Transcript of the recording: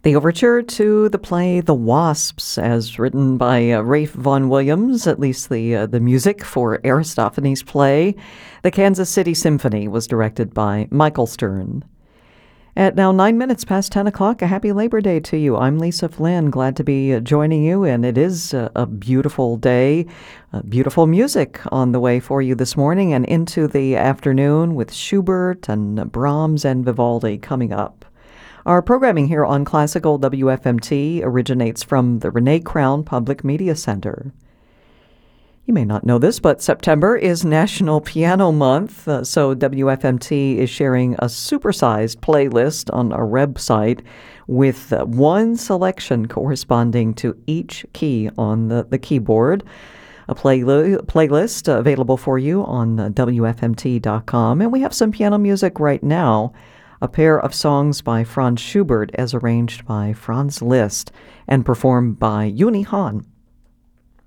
The overture to the play The Wasps, as written by Ralph Vaughan Williams, at least the music for Aristophanes' play. The Kansas City Symphony was directed by Michael Stern. At now 9 minutes past 10 o'clock, a happy Labor Day to you. I'm Lisa Flynn, glad to be joining you, and it is a beautiful day. Beautiful music on the way for you this morning and into the afternoon with Schubert and Brahms and Vivaldi coming up. Our programming here on Classical WFMT originates from the Renee Crown Public Media Center. You may not know this, but September is National Piano Month, so WFMT is sharing a supersized playlist on our website with one selection corresponding to each key on the keyboard. A playlist available for you on WFMT.com, and we have some piano music right now. A pair of songs by Franz Schubert as arranged by Franz Liszt and performed by Uni Han.